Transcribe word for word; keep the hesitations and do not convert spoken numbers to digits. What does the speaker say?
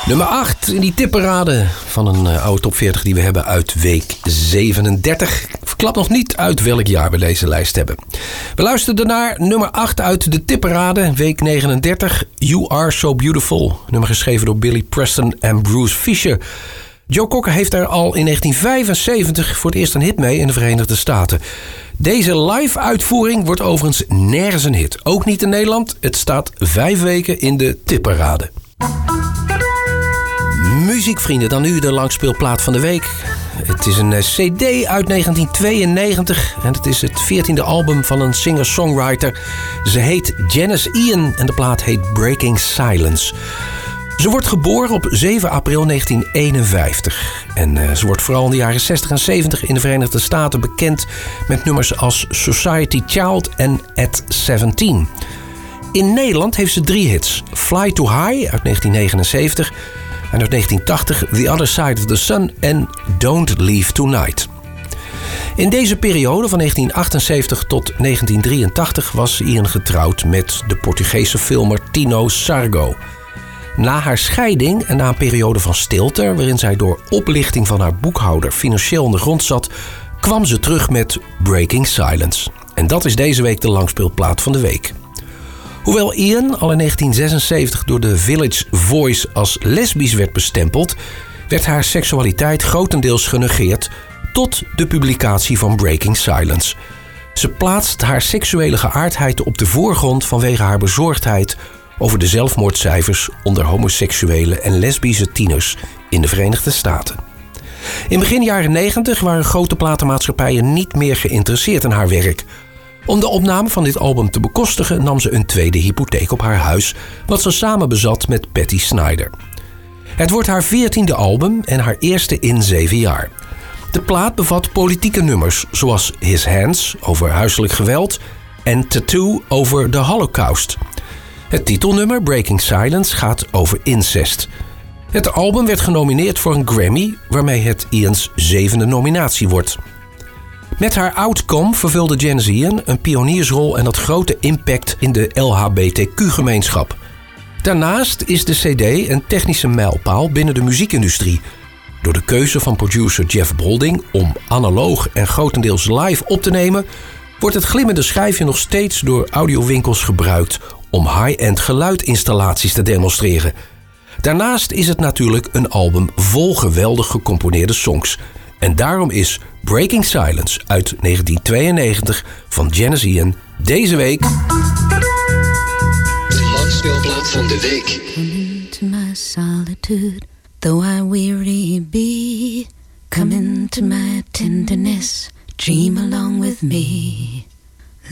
Nummer acht in die tipparade van een uh, oude top veertig die we hebben uit week zevenendertig. Ik verklap nog niet uit welk jaar we deze lijst hebben. We luisterden naar nummer acht uit de tipparade, week negenendertig. You Are So Beautiful. Nummer geschreven door Billy Preston en Bruce Fisher. Joe Cocker heeft er al in negentien vijfenzeventig voor het eerst een hit mee in de Verenigde Staten. Deze live uitvoering wordt overigens nergens een hit. Ook niet in Nederland. Het staat vijf weken in de tipparade. Muziekvrienden, dan nu de langspeelplaat van de week. Het is een cd uit negentien tweeënnegentig en het is het veertiende album van een singer-songwriter. Ze heet Janis Ian en de plaat heet Breaking Silence. Ze wordt geboren op zeven april negentien eenenvijftig. En uh, ze wordt vooral in de jaren zestig en zeventig in de Verenigde Staten bekend met nummers als Society Child en At zeventien. In Nederland heeft ze drie hits. Fly Too High uit negentien negenenzeventig en uit negentien tachtig The Other Side of the Sun en Don't Leave Tonight. In deze periode van negentien achtenzeventig tot negentien drieëntachtig was Ian getrouwd met de Portugese filmer Tino Sargo. Na haar scheiding en na een periode van stilte, waarin zij door oplichting van haar boekhouder financieel in de grond zat, kwam ze terug met Breaking Silence. En dat is deze week de langspeelplaat van de week. Hoewel Ian al in negentien zesenzeventig door de Village Voice als lesbisch werd bestempeld, werd haar seksualiteit grotendeels genegeerd tot de publicatie van Breaking Silence. Ze plaatst haar seksuele geaardheid op de voorgrond vanwege haar bezorgdheid over de zelfmoordcijfers onder homoseksuele en lesbische tieners in de Verenigde Staten. In begin jaren negentig waren grote platenmaatschappijen niet meer geïnteresseerd in haar werk. Om de opname van dit album te bekostigen nam ze een tweede hypotheek op haar huis, wat ze samen bezat met Patty Snyder. Het wordt haar veertiende album en haar eerste in zeven jaar. De plaat bevat politieke nummers zoals His Hands over huiselijk geweld en Tattoo over de Holocaust. Het titelnummer Breaking Silence gaat over incest. Het album werd genomineerd voor een Grammy, waarmee het Ian's zevende nominatie wordt. Met haar Outcome vervulde Janis Ian een pioniersrol en had grote impact in de L H B T Q-gemeenschap. Daarnaast is de cd een technische mijlpaal binnen de muziekindustrie. Door de keuze van producer Jeff Bolding om analoog en grotendeels live op te nemen, wordt het glimmende schijfje nog steeds door audiowinkels gebruikt om high-end geluidinstallaties te demonstreren. Daarnaast is het natuurlijk een album vol geweldig gecomponeerde songs. En daarom is Breaking Silence uit negentien tweeënnegentig van Janis Ian deze week de langspeelplaat van de week. Come into my solitude, though I weary be. Come into my tenderness, dream along with me.